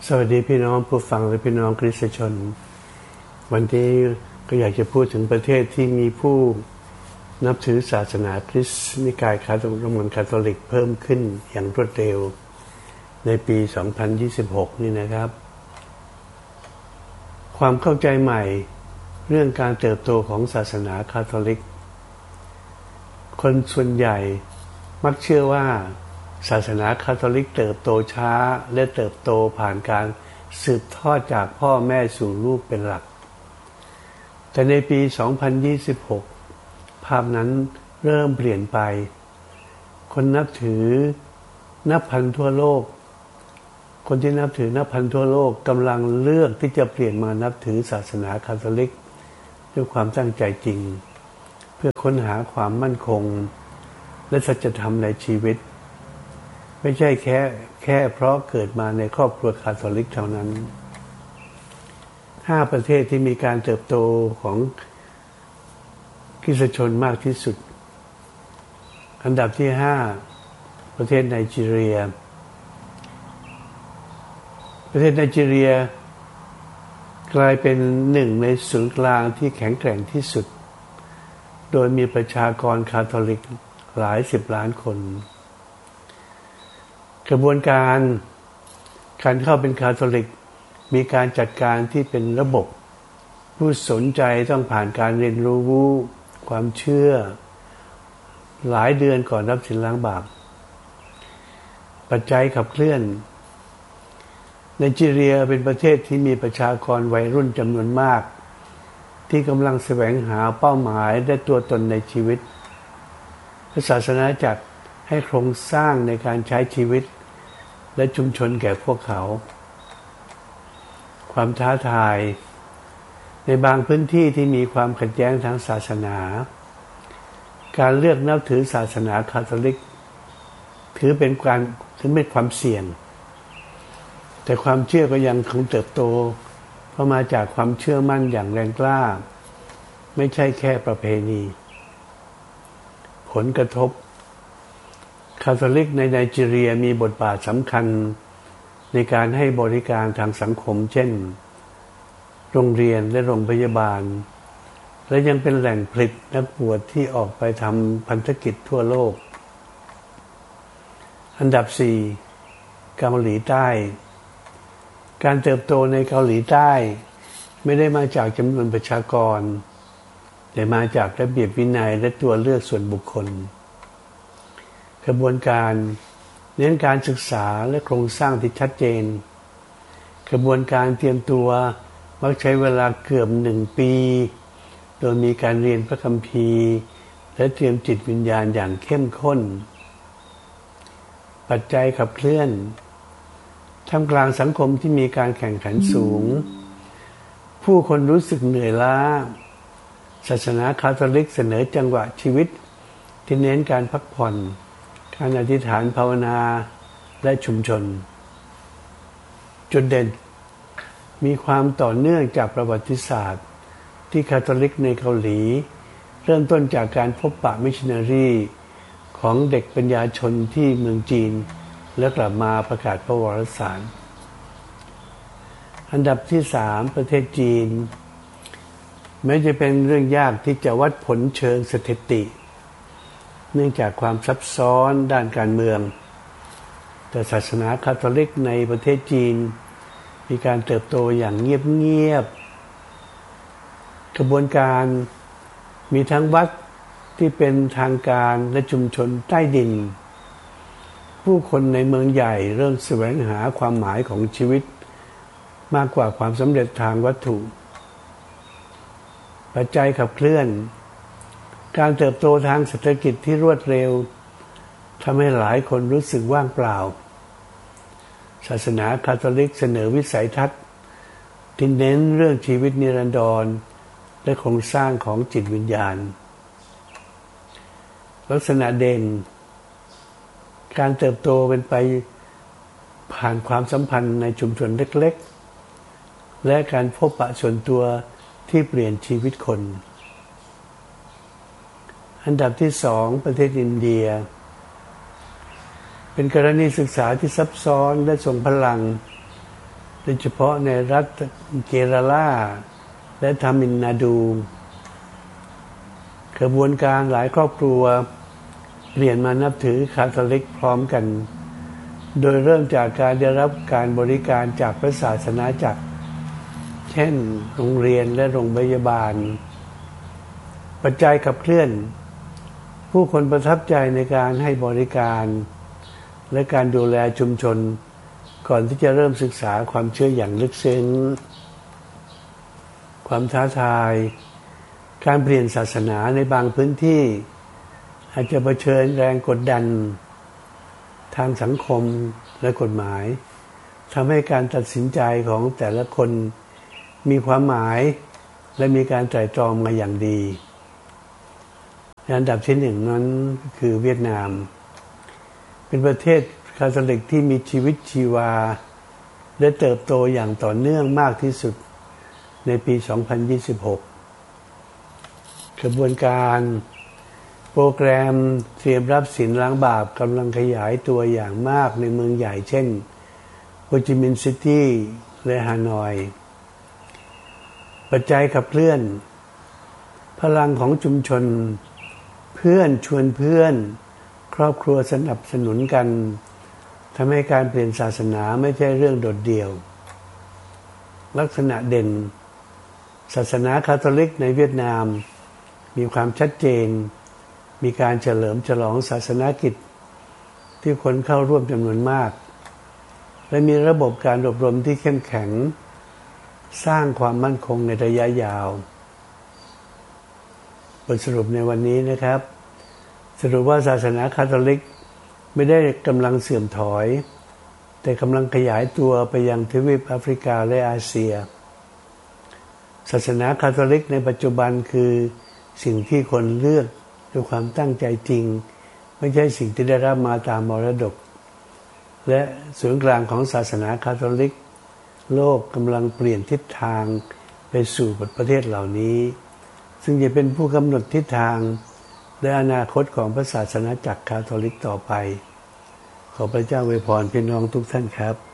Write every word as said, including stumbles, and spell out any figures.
สวัสดีพี่น้องผู้ฟังและพี่น้องคริสตชนวันนี้ก็อยากจะพูดถึงประเทศที่มีผู้นับถือศาสนาคริสต์นิกายคาทอลิกโรมันคาทอลิกเพิ่มขึ้นอย่างรวดเร็วในปีสองพันยี่สิบหกนี่นะครับความเข้าใจใหม่เรื่องการเติบโตของศาสนาคาทอลิกคนส่วนใหญ่มักเชื่อว่าศาสนาคาทอลิกเติบโตช้าและเติบโตผ่านการสืบทอดจากพ่อแม่สู่ลูกเป็นหลักแต่ในปีสองพันยี่สิบหกภาพนั้นเริ่มเปลี่ยนไปคนนับถือนับพันทั่วโลกคนที่นับถือนับพันทั่วโลกกำลังเลือกที่จะเปลี่ยนมานับถือศาสนาคาทอลิกด้วยความตั้งใจจริงเพื่อค้นหาความมั่นคงและสัจธรรมในชีวิตไม่ใช่แค่แค่เพราะเกิดมาในครอบครัวคาทอลิกเท่านั้นห้าประเทศที่มีการเติบโตของคริสตชนมากที่สุดอันดับที่ห้าประเทศไนจีเรียประเทศไนจีเรียกลายเป็นหนึ่งในศูนย์กลางที่แข็งแกร่งที่สุดโดยมีประชากรคาทอลิกหลายสิบล้านคนกระบวนการการเข้าเป็นคาทอลิกมีการจัดการที่เป็นระบบผู้สนใจต้องผ่านการเรียนรู้ความเชื่อหลายเดือนก่อนรับศีลล้างบาปปัจจัยขับเคลื่อนไนจีเรียเป็นประเทศที่มีประชากรวัยรุ่นจำนวนมากที่กำลังแสวงหาเป้าหมายและตัวตนในชีวิตศาสนาจัดให้โครงสร้างในการใช้ชีวิตและชุมชนแก่พวกเขาความท้าทายในบางพื้นที่ที่มีความขัดแย้งทางศาสนาการเลือกนับถือศาสนาคาทอลิกถือเป็นการถือเป็นความเสี่ยงแต่ความเชื่อก็ยังคงเติบโตเพราะมาจากความเชื่อมั่นอย่างแรงกล้าไม่ใช่แค่ประเพณีผลกระทบคาทอลิกในไนจีเรียมีบทบาทสำคัญในการให้บริการทางสังคมเช่นโรงเรียนและโรงพยาบาลและยังเป็นแหล่งผลิตนักบวชที่ออกไปทำพันธกิจทั่วโลกอันดับสี่เกาหลีใต้การเติบโตในเกาหลีใต้ไม่ได้มาจากจำนวนประชากรแต่มาจากระเบียบวินัยและตัวเลือกส่วนบุคคลกระบวนการเน้นการศึกษาและโครงสร้างที่ชัดเจนกระบวนการเตรียมตัวมักใช้เวลาเกือบหนึ่งปีโดยมีการเรียนพระคัมภีร์และเตรียมจิตวิญญาณอย่างเข้มข้นปัจจัยขับเคลื่อนท่ามกลางสังคมที่มีการแข่งขันสูงผู้คนรู้สึกเหนื่อยล้าศาสนาคาทอลิกเสนอจังหวะชีวิตที่เน้นการพักผ่อนการอธิษฐานภาวนาและชุมชนจุดเด่นมีความต่อเนื่องจากประวัติศาสตร์ที่คาทอลิกในเกาหลีเริ่มต้นจากการพบปะมิชชันนารีของเด็กปัญญาชนที่เมืองจีนและกลับมาประกาศพระวรสารอันดับที่สามประเทศจีนแม้จะเป็นเรื่องยากที่จะวัดผลเชิงสถิติเนื่องจากความซับซ้อนด้านการเมืองแต่ศาสนาคาทอลิกในประเทศจีนมีการเติบโตอย่างเงียบๆกระบวนการมีทั้งวัดที่เป็นทางการและชุมชนใต้ดินผู้คนในเมืองใหญ่เริ่มแสวงหาความหมายของชีวิตมากกว่าความสำเร็จทางวัตถุปัจจัยขับเคลื่อนการเติบโตทางเศรษฐกิจที่รวดเร็วทำให้หลายคนรู้สึกว่างเปล่าศาสนาคาทอลิกเสนอวิสัยทัศน์ที่เน้นเรื่องชีวิตนิรันดรและโครงสร้างของจิตวิญญาณลักษณะเด่นการเติบโตเป็นไปผ่านความสัมพันธ์ในชุมชนเล็กๆและการพบปะส่วนตัวที่เปลี่ยนชีวิตคนอันดับที่สองประเทศอินเดีย เป็นกรณีศึกษาที่ซับซ้อนและทรงพลังโดยเฉพาะในรัฐเกราลาและทามิลนาดูกระบวนการหลายครอบครัวเปลี่ยนมานับถือคาทอลิกพร้อมกันโดยเริ่มจากการได้รับการบริการจากพระศาสนาจักรเช่นโรงเรียนและโรงพยาบาลปัจจัยขับเคลื่อนผู้คนประทับใจในการให้บริการและการดูแลชุมชนก่อนที่จะเริ่มศึกษาความเชื่ออย่างลึกซึ้งความท้าทายการเปลี่ยนศาสนาในบางพื้นที่อาจจะเผชิญแรงกดดันทางสังคมและกฎหมายทำให้การตัดสินใจของแต่ละคนมีความหมายและมีการไตร่ตรองมาอย่างดีอันดับที่หนึ่งนั้นคือเวียดนามเป็นประเทศคาทอลิกที่มีชีวิตชีวาและเติบโตอย่างต่อเนื่องมากที่สุดในปี สองพันยี่สิบหก กระบวนการโปรแกรมเตรียมรับศีลล้างบาปกำลังขยายตัวอย่างมากในเมืองใหญ่เช่นโฮจิมินห์ซิตี้และฮานอยปัจจัยขับเคลื่อนพลังของชุมชนเพื่อนชวนเพื่อนครอบครัวสนับสนุนกันทำให้การเปลี่ยนศาสนาไม่ใช่เรื่องโดดเดี่ยวลักษณะเด่นศาสนาคาทอลิกในเวียดนามมีความชัดเจนมีการเฉลิมฉลองศาสนกิจที่คนเข้าร่วมจำนวนมากและมีระบบการอบรมที่เข้มแข็งสร้างความมั่นคงในระยะยาวบทสรุปในวันนี้นะครับสรุปว่าศาสนาคาทอลิกไม่ได้กำลังเสื่อมถอยแต่กำลังขยายตัวไปยังทวีปแอฟริกาและอาเซียศาสนาคาทอลิกในปัจจุบันคือสิ่งที่คนเลือกด้วยความตั้งใจจริงไม่ใช่สิ่งที่ได้รับมาตามมรดกและศูนย์กลางของศาสนาคาทอลิกโลกกำลังเปลี่ยนทิศทางไปสู่ประเทศเหล่านี้ซึ่งจะเป็นผู้กำหนดทิศทางและอนาคตของพระศาสนาจักรคาทอลิกต่อไปขอพระเจ้าอวยพรพี่น้องทุกท่านครับ